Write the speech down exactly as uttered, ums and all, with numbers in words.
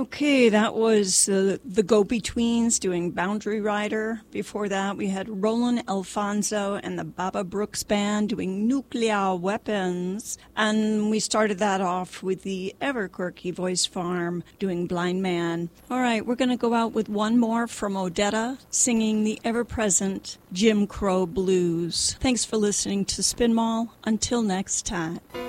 Okay, that was uh, the Go-Betweens doing Boundary Rider. Before that, we had Roland Alfonso and the Baba Brooks Band doing Nuclear Weapons. And we started that off with the ever quirky Voice Farm doing Blind Man. All right, we're going to go out with one more from Odetta singing the ever-present Jim Crow Blues. Thanks for listening to Spin Mall. Until next time.